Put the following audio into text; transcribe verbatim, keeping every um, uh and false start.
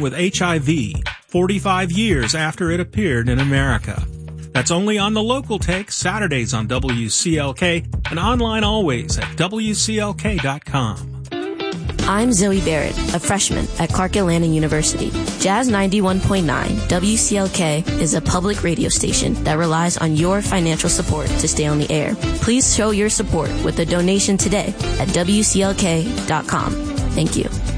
with H I V forty-five years after it appeared in America. That's only on The Local Take, Saturdays on W C L K, and online always at W C L K dot com. I'm Zoe Barrett, a freshman at Clark Atlanta University. Jazz ninety-one point nine W C L K is a public radio station that relies on your financial support to stay on the air. Please show your support with a donation today at W C L K dot com. Thank you.